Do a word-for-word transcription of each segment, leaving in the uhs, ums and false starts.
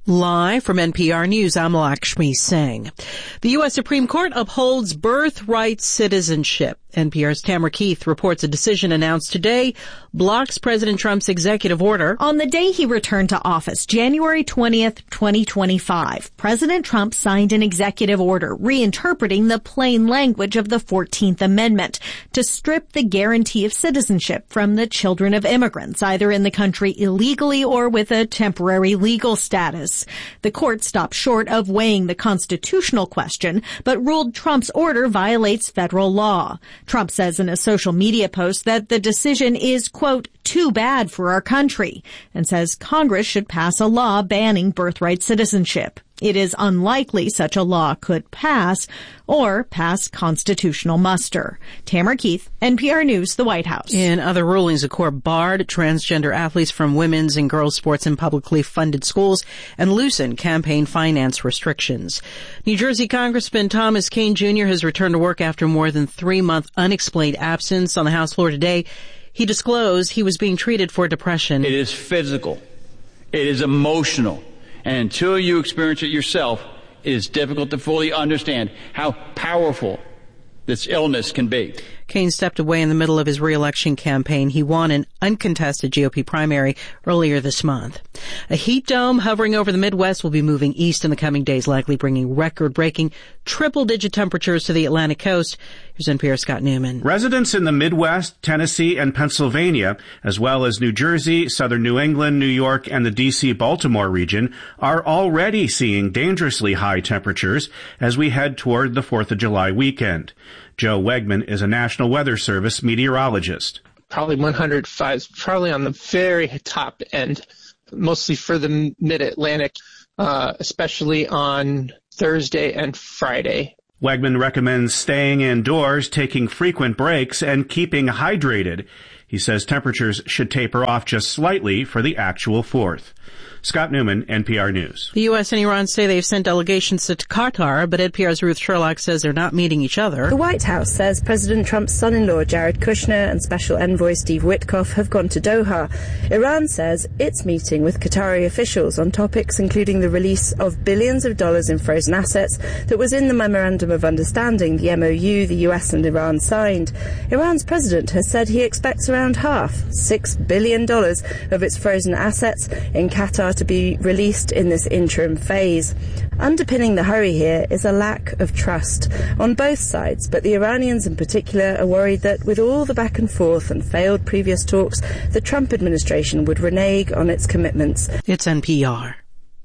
Live from N P R News, I'm Lakshmi Singh. The U S Supreme Court upholds birthright citizenship. N P R's Tamara Keith reports a decision announced today blocks President Trump's executive order. On the day he returned to office, January twentieth, twenty twenty-five, President Trump signed an executive order reinterpreting the plain language of the fourteenth Amendment to strip the guarantee of citizenship from the children of immigrants, either in the country illegally or with a temporary legal status. The court stopped short of weighing the constitutional question, but ruled Trump's order violates federal law. Trump says in a social media post that the decision is, quote, too bad for our country, and says Congress should pass a law banning birthright citizenship. It is unlikely such a law could pass or pass constitutional muster. Tamara Keith, N P R News, the White House. In other rulings, the court barred transgender athletes from women's and girls' sports in publicly funded schools and loosened campaign finance restrictions. New Jersey Congressman Thomas Kean Junior has returned to work after more than three-month unexplained absence. On the House floor today, he disclosed he was being treated for depression. It is physical. It is emotional. And until you experience it yourself, it is difficult to fully understand how powerful this illness can be. Kean stepped away in the middle of his re-election campaign. He won an uncontested G O P primary earlier this month. A heat dome hovering over the Midwest will be moving east in the coming days, likely bringing record-breaking triple-digit temperatures to the Atlantic coast. Here's N P R's Scott Newman. Residents in the Midwest, Tennessee, and Pennsylvania, as well as New Jersey, southern New England, New York, and the D C Baltimore region, are already seeing dangerously high temperatures as we head toward the fourth of July weekend. Joe Wegman is a National Weather Service meteorologist. Probably one hundred five, probably on the very top end, mostly for the mid-Atlantic, uh, especially on Thursday and Friday. Wegman recommends staying indoors, taking frequent breaks, and keeping hydrated. He says temperatures should taper off just slightly for the actual fourth. Scott Newman, N P R News. The U S and Iran say they've sent delegations to Qatar, but N P R's Ruth Sherlock says they're not meeting each other. The White House says President Trump's son-in-law Jared Kushner and Special Envoy Steve Witkoff have gone to Doha. Iran says it's meeting with Qatari officials on topics including the release of billions of dollars in frozen assets that was in the Memorandum of Understanding, the M O U the U S and Iran signed. Iran's president has said he expects around half, six billion dollars, of its frozen assets in Qatar to be released in this interim phase. Underpinning the hurry here is a lack of trust on both sides, but the Iranians in particular are worried that with all the back and forth and failed previous talks, the Trump administration would renege on its commitments. It's N P R.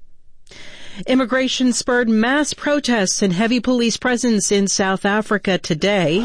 Immigration spurred mass protests and heavy police presence in South Africa today.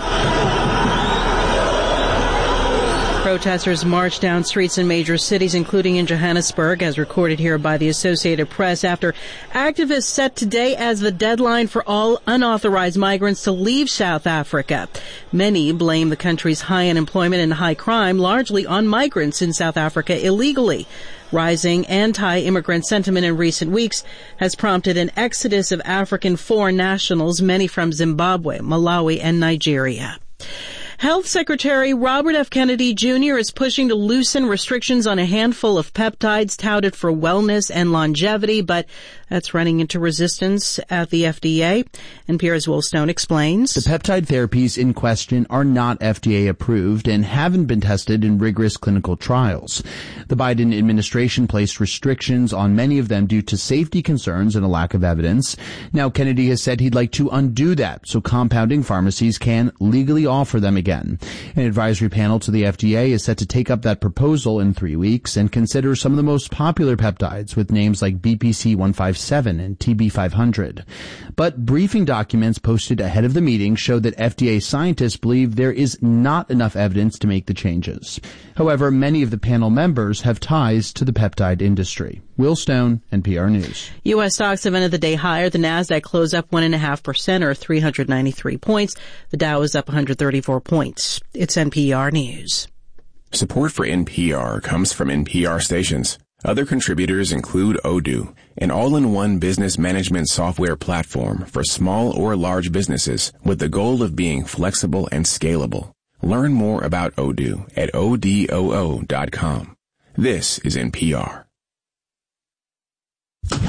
Protesters marched down streets in major cities, including in Johannesburg, as recorded here by the Associated Press, after activists set today as the deadline for all unauthorized migrants to leave South Africa. Many blame the country's high unemployment and high crime largely on migrants in South Africa illegally. Rising anti-immigrant sentiment in recent weeks has prompted an exodus of African foreign nationals, many from Zimbabwe, Malawi, and Nigeria. Health Secretary Robert F. Kennedy Junior is pushing to loosen restrictions on a handful of peptides touted for wellness and longevity, but that's running into resistance at the F D A. N P R's Will Stone explains. The peptide therapies in question are not F D A approved and haven't been tested in rigorous clinical trials. The Biden administration placed restrictions on many of them due to safety concerns and a lack of evidence. Now Kennedy has said he'd like to undo that so compounding pharmacies can legally offer them again. Again. An advisory panel to the F D A is set to take up that proposal in three weeks and consider some of the most popular peptides with names like B P C one fifty-seven and T B five hundred. But briefing documents posted ahead of the meeting show that F D A scientists believe there is not enough evidence to make the changes. However, many of the panel members have ties to the peptide industry. Will Stone, N P R News. U S stocks have ended the day higher. The Nasdaq closed up one point five percent or three hundred ninety-three points. The Dow is up one hundred thirty-four points. It's N P R News. Support for N P R comes from N P R stations. Other contributors include Odoo, an all-in-one business management software platform for small or large businesses with the goal of being flexible and scalable. Learn more about Odoo at O D O O dot com. This is N P R.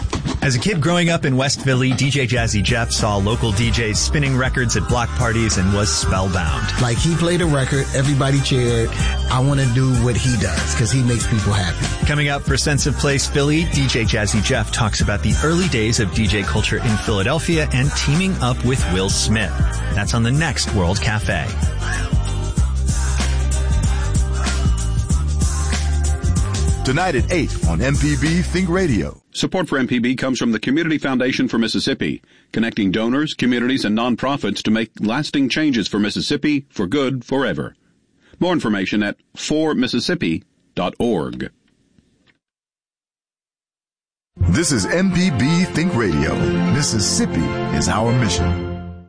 As a kid growing up in West Philly, D J Jazzy Jeff saw local D Js spinning records at block parties and was spellbound. Like, he played a record, everybody cheered. I want to do what he does because he makes people happy. Coming up for Sense of Place Philly, D J Jazzy Jeff talks about the early days of D J culture in Philadelphia and teaming up with Will Smith. That's on the next World Cafe. Tonight at eight on M P B Think Radio. Support for M P B comes from the Community Foundation for Mississippi, connecting donors, communities, and nonprofits to make lasting changes for Mississippi for good forever. More information at for mississippi dot org. This is M P B Think Radio. Mississippi is our mission.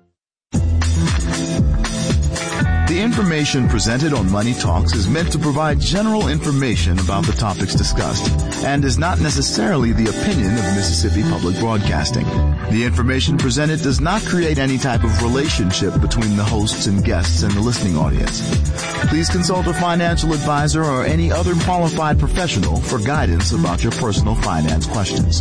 The information presented on Money Talks is meant to provide general information about the topics discussed and is not necessarily the opinion of Mississippi Public Broadcasting. The information presented does not create any type of relationship between the hosts and guests and the listening audience. Please consult a financial advisor or any other qualified professional for guidance about your personal finance questions.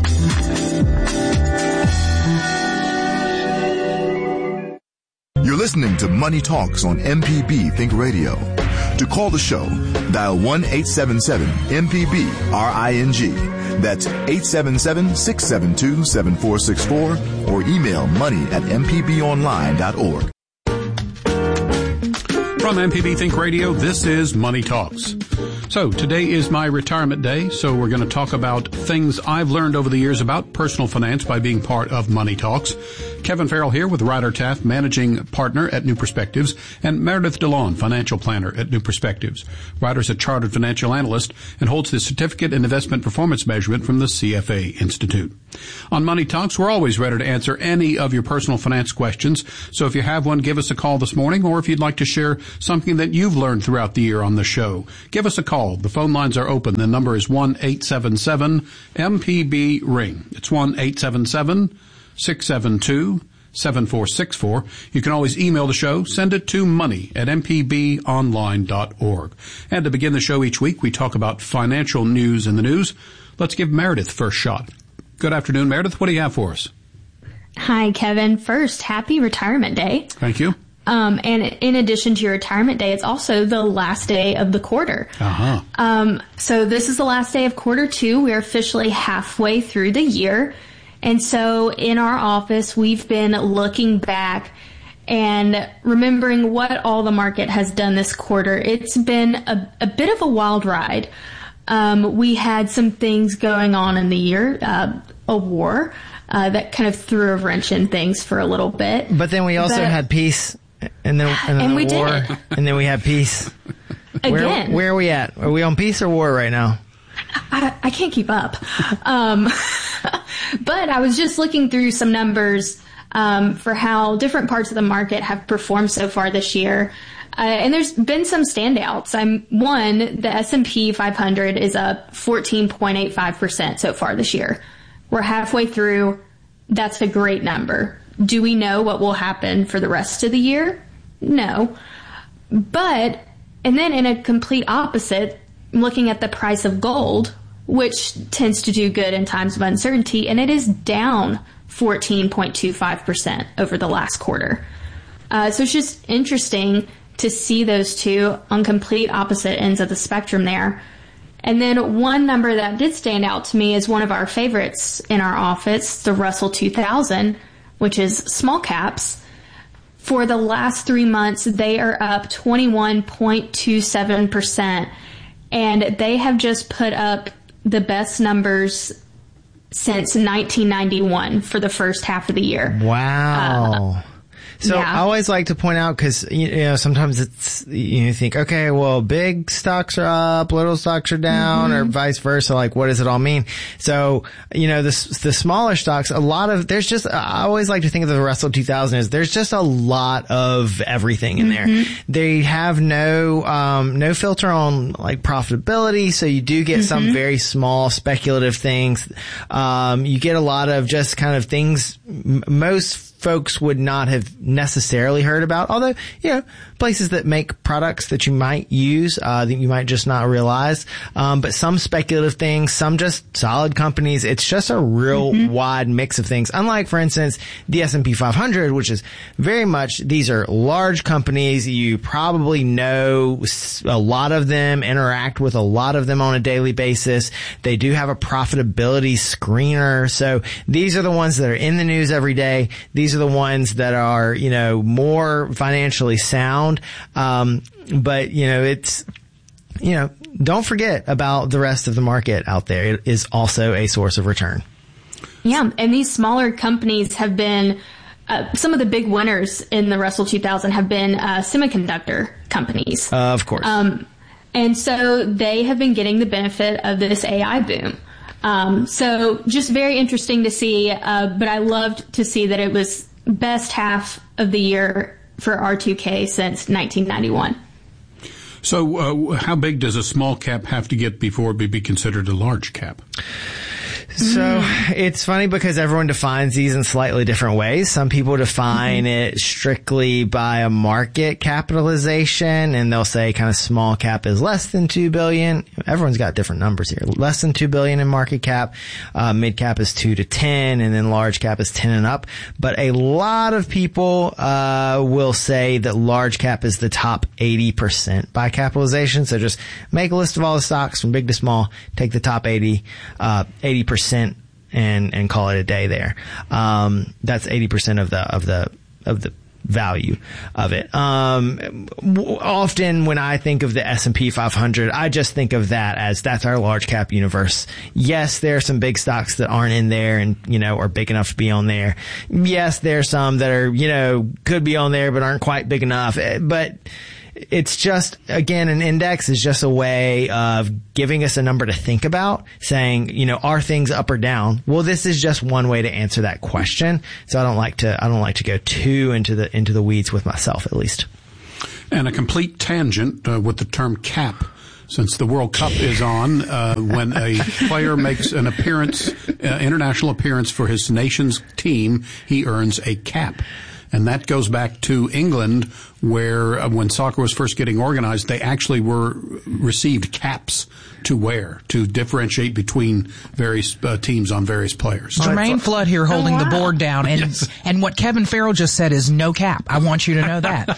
You're listening to Money Talks on M P B Think Radio. To call the show, dial one eight seven seven M P B R I N G. That's eight seven seven, six seven two, seven four six four or email money at m p b online dot org. From M P B Think Radio, this is Money Talks. So today is my retirement day, so we're going to talk about things I've learned over the years about personal finance by being part of Money Talks. Kevin Farrell here with Ryder Taft, managing partner at New Perspectives, and Meredith DeLon, financial planner at New Perspectives. Ryder's a chartered financial analyst and holds the Certificate in Investment Performance Measurement from the C F A Institute. On Money Talks, we're always ready to answer any of your personal finance questions, so if you have one, give us a call this morning, or if you'd like to share something that you've learned throughout the year on the show, give us a call. The phone lines are open. The number is one eight seven seven M P B ring. It's one eight seven seven six seven two seven four six four. You can always email the show. Send it to money at m p b online dot org. And to begin the show each week, we talk about financial news in the news. Let's give Meredith first shot. Good afternoon, Meredith. What do you have for us? Hi, Kevin. First, happy retirement day. Thank you. Um, and in addition to your retirement day, it's also the last day of the quarter. Uh-huh. Um, so this is the last day of quarter two. We're officially halfway through the year. And so in our office, we've been looking back and remembering what all the market has done this quarter. It's been a, a bit of a wild ride. Um, we had some things going on in the year, uh, a war, uh, that kind of threw a wrench in things for a little bit. But then we also but, had peace. And then, and then and the we war, did. And then we had peace. Again. Where, where are we at? Are we on peace or war right now? I, I can't keep up. Um, but I was just looking through some numbers um, for how different parts of the market have performed so far this year. Uh, and there's been some standouts. I'm one, the S and P five hundred is up fourteen point eight five percent so far this year. We're halfway through. That's a great number. Do we know what will happen for the rest of the year? No. But, and then in a complete opposite, looking at the price of gold, which tends to do good in times of uncertainty, and it is down fourteen point two five percent over the last quarter. Uh, so it's just interesting to see those two on complete opposite ends of the spectrum there. And then one number that did stand out to me is one of our favorites in our office, the Russell two thousand, which is small caps. For the last three months, they are up twenty-one point two seven percent. And they have just put up the best numbers since nineteen ninety-one for the first half of the year. Wow. Uh, So yeah. I always like to point out, because you know sometimes it's you think, okay, well, big stocks are up, little stocks are down, mm-hmm. or vice versa. Like, what does it all mean? So you know, the the smaller stocks, a lot of there's just I always like to think of the Russell two thousand as there's just a lot of everything in mm-hmm. there. They have no um no filter on like profitability, so you do get mm-hmm. some very small speculative things. Um, you get a lot of just kind of things m- most folks would not have necessarily heard about, although, you know, places that make products that you might use, uh, that you might just not realize. Um, but some speculative things, some just solid companies. It's just a real mm-hmm. wide mix of things. Unlike, for instance, the S and P five hundred, which is very much, these are large companies. You probably know a lot of them, interact with a lot of them on a daily basis. They do have a profitability screener. So these are the ones that are in the news every day. These are the ones that are, you know, more financially sound. Um, but, you know, it's, you know, don't forget about the rest of the market out there. It is also a source of return. Yeah. And these smaller companies have been, uh, some of the big winners in the Russell two thousand have been, uh, semiconductor companies. Uh, of course. Um, and so they have been getting the benefit of this A I boom. Um, so just very interesting to see, uh, but I loved to see that it was best half of the year for R two K since nineteen ninety-one. So, uh, how big does a small cap have to get before it be considered a large cap? So it's funny because everyone defines these in slightly different ways. Some people define mm-hmm. it strictly by a market capitalization, and they'll say kind of small cap is less than two billion. Everyone's got different numbers here. Less than two billion in market cap, uh, mid cap is two to ten, and then large cap is ten and up. But a lot of people uh will say that large cap is the top eighty percent by capitalization. So just make a list of all the stocks from big to small, take the top eighty, uh, eighty percent and, and call it a day there. Um, that's eighty percent of the, of the, of the value of it. Um, often when I think of the S and P five hundred, I just think of that as that's our large cap universe. Yes, there are some big stocks that aren't in there and, you know, are big enough to be on there. Yes, there are some that are, you know, could be on there but aren't quite big enough. But it's just, again, an index is just a way of giving us a number to think about, saying, you know, are things up or down? Well, this is just one way to answer that question. So I don't like to, I don't like to go too into the, into the weeds with myself, at least. And a complete tangent uh, with the term cap. Since the World Cup is on, uh, when a player makes an appearance, uh, international appearance for his nation's team, he earns a cap. And that goes back to England, where uh, when soccer was first getting organized, they actually were received caps to wear to differentiate between various uh, teams on various players. Jermaine Flood here holding oh, wow. the board down, and yes. and what Kevin Farrell just said is no cap. I want you to know that.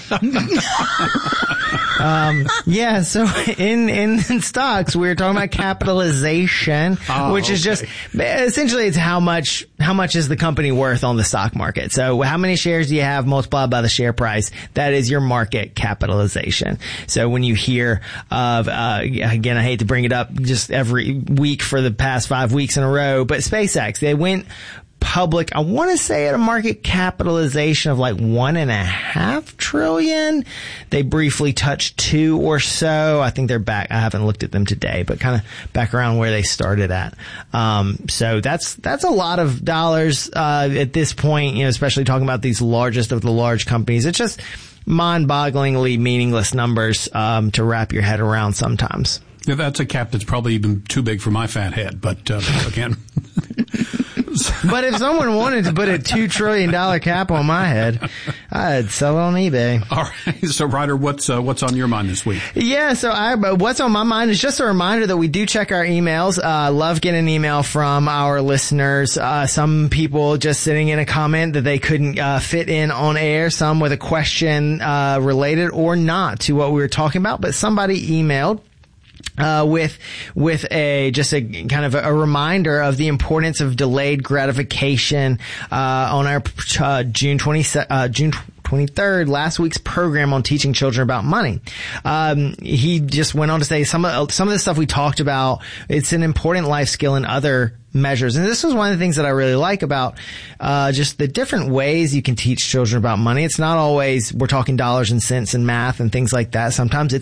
um, yeah, so in, in in stocks, we were talking about capitalization, oh, which is okay. just essentially it's how much how much is the company worth on the stock market. So how many shares do you have multiplied by the share price? That is your market capitalization. So when you hear of, uh, again, I hate to bring it up just every week for the past five weeks in a row, but SpaceX, they went public, I want to say at a market capitalization of like one and a half trillion. They briefly touched two or so. I think they're back. I haven't looked at them today, but kind of back around where they started at. Um, so that's, that's a lot of dollars, uh, at this point, you know, especially talking about these largest of the large companies. It's just mind-bogglingly meaningless numbers, um, to wrap your head around sometimes. Yeah, that's a cap that's probably even too big for my fat head, but, uh, again. But if someone wanted to put a two trillion dollar cap on my head, I'd sell it on eBay. All right. So, Ryder, what's uh, what's on your mind this week? Yeah. So, I what's on my mind is just a reminder that we do check our emails. I uh, love getting an email from our listeners. Uh, some people just sitting in a comment that they couldn't uh, fit in on air. Some with a question uh, related or not to what we were talking about. But somebody emailed. Uh, with, with a, just a kind of a, a reminder of the importance of delayed gratification, uh, on our, uh, June twentieth, uh, June twenty-third, last week's program on teaching children about money. Um, he just went on to say some of, some of the stuff we talked about, it's an important life skill in other measures. And this was one of the things that I really like about, uh, just the different ways you can teach children about money. It's not always, we're talking dollars and cents and math and things like that. Sometimes it's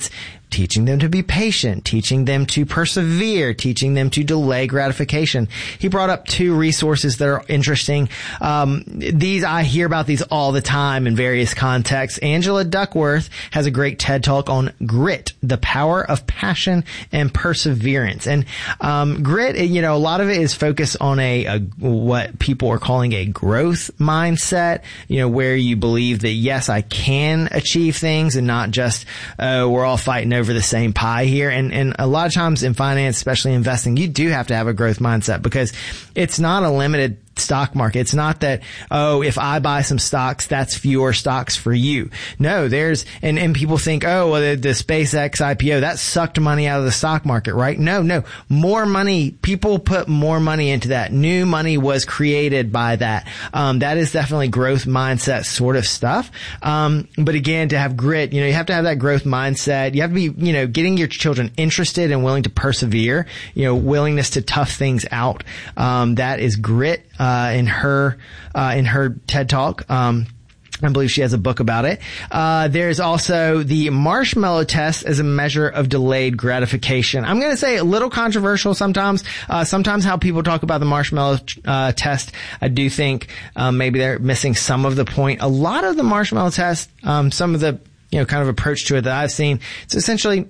teaching them to be patient, teaching them to persevere, teaching them to delay gratification. He brought up two resources that are interesting. Um, these, I hear about these all the time in various contexts. Angela Duckworth has a great TED Talk on grit, the power of passion and perseverance. And um, grit, you know, a lot of it is focused on a, a what people are calling a growth mindset, you know, where you believe that, yes, I can achieve things and not just, uh, we're all fighting over the same pie here. And, and a lot of times in finance, especially investing, you do have to have a growth mindset because it's not a limited stock market. It's not that, oh, if I buy some stocks, that's fewer stocks for you. No, there's, and, and people think, oh, well, the, the SpaceX I P O, that sucked money out of the stock market, right? No, no. More money, people put more money into that. New money was created by that. Um, that is definitely growth mindset sort of stuff. Um, but again, to have grit, you know, you have to have that growth mindset. You have to be, you know, getting your children interested and willing to persevere, you know, willingness to tough things out. Um, that is grit. Uh, in her, uh, in her TED Talk. Um, I believe she has a book about it. Uh, there's also the marshmallow test as a measure of delayed gratification. I'm going to say a little controversial sometimes. Uh, sometimes how people talk about the marshmallow, uh, test, I do think, um, maybe they're missing some of the point. A lot of the marshmallow test, um, some of the, you know, kind of approach to it that I've seen, it's essentially,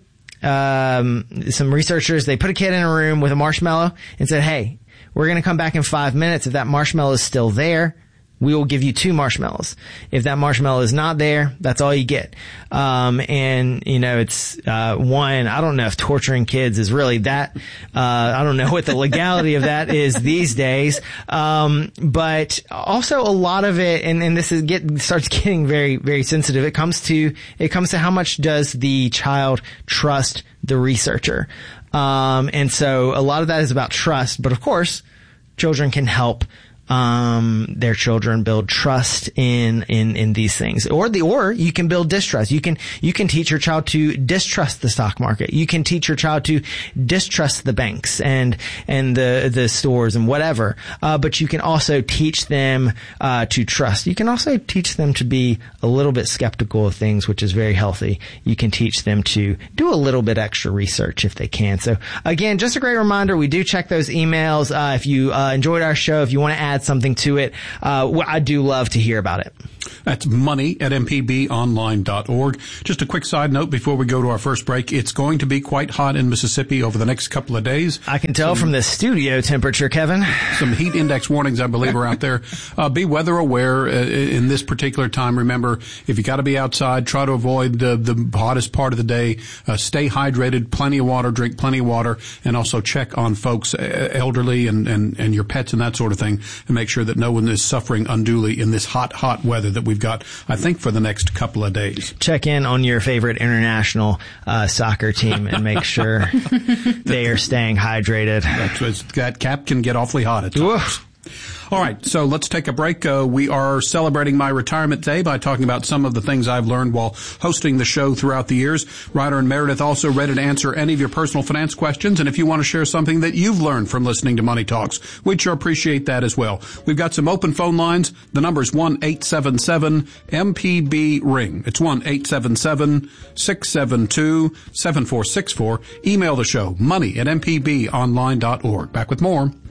um, some researchers, they put a kid in a room with a marshmallow and said, hey, we're going to come back in five minutes. If that marshmallow is still there, we will give you two marshmallows. If that marshmallow is not there, that's all you get. Um, and, you know, it's, uh, one, I don't know if torturing kids is really that, uh, I don't know what the legality of that is these days. Um, but also a lot of it, and, and this is get, starts getting very, very sensitive. It comes to, it comes to how much does the child trust the researcher? Um, and so a lot of that is about trust, but of course, children can help um their children build trust in in in these things, or the or you can build distrust. You can you can teach your child to distrust the stock market. You can teach your child to distrust the banks and and the the stores and whatever. Uh but you can also teach them uh to trust. You can also teach them to be a little bit skeptical of things, which is very healthy. You can teach them to do a little bit extra research if they can. So again, just a great reminder, we do check those emails. Uh if you uh enjoyed our show, if you want to add something to it, uh, I do love to hear about it. That's money at m p b online dot org. Just a quick side note before we go to our first break. It's going to be quite hot in Mississippi over the next couple of days. I can tell some, from the studio temperature, Kevin. Some heat index warnings, I believe, are out there. Uh, be weather aware uh, in this particular time. Remember, if you got to be outside, try to avoid uh, the hottest part of the day. Uh, stay hydrated, plenty of water, drink plenty of water, and also check on folks, uh, elderly and, and, and your pets and that sort of thing, and make sure that no one is suffering unduly in this hot, hot weather that we've got, I think, for the next couple of days. Check in on your favorite international uh, soccer team and make sure they are staying hydrated. That's, that cap can get awfully hot at times. All right, so let's take a break. Uh, we are celebrating my retirement day by talking about some of the things I've learned while hosting the show throughout the years. Ryder and Meredith also ready to answer any of your personal finance questions. And if you want to share something that you've learned from listening to Money Talks, we'd sure appreciate that as well. We've got some open phone lines. The number is one eight seven seven M P B ring. It's one eight seven seven six seven two seven four six four. Email the show, money at m p b online dot org. Back with more